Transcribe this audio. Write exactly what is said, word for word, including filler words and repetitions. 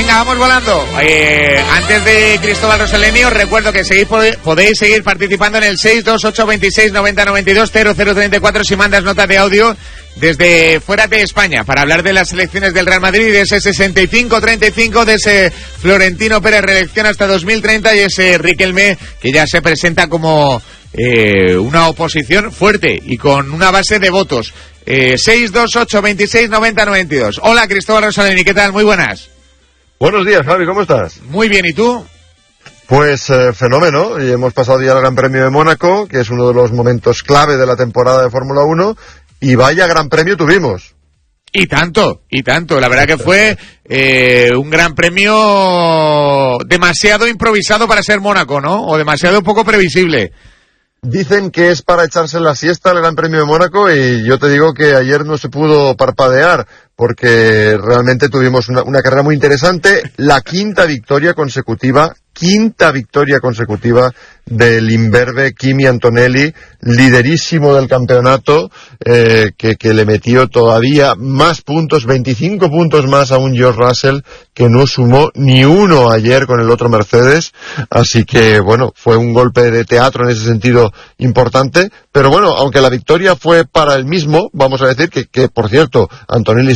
Venga, vamos volando. Eh, antes de Cristóbal Roseleni, os recuerdo que seguís, podéis seguir participando en el seis dos ocho dos seis nueve cero nueve dos cero cero treinta y cuatro si mandas notas de audio desde fuera de España para hablar de las elecciones del Real Madrid, de ese sesenta y cinco treinta y cinco, de ese Florentino Pérez reelección hasta dos mil treinta y ese Riquelme que ya se presenta como eh, una oposición fuerte y con una base de votos. Eh, seis dos ocho dos seis nueve cero nueve dos. Hola, Cristóbal Roseleni, ¿qué tal? Muy buenas. Buenos días, Javi, ¿cómo estás? Muy bien, ¿y tú? Pues eh, fenómeno, y hemos pasado ya al Gran Premio de Mónaco, que es uno de los momentos clave de la temporada de Fórmula uno, y vaya Gran Premio tuvimos. Y tanto, y tanto, la verdad que fue eh, un Gran Premio demasiado improvisado para ser Mónaco, ¿no? O demasiado poco previsible. Dicen que es para echarse la siesta el Gran Premio de Mónaco y yo te digo que ayer no se pudo parpadear porque realmente tuvimos una, una carrera muy interesante, la quinta victoria consecutiva, quinta victoria consecutiva del imberbe Kimi Antonelli, liderísimo del campeonato, eh, que, que le metió todavía más puntos, veinticinco puntos más a un George Russell que no sumó ni uno ayer con el otro Mercedes, así que bueno, fue un golpe de teatro en ese sentido importante, pero bueno, aunque la victoria fue para el mismo, vamos a decir que, que por cierto, Antonelli